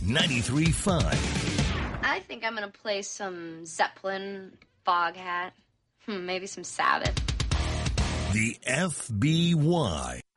93.5. I think I'm going to play some Zeppelin, Foghat, maybe some Sabbath. The FBY.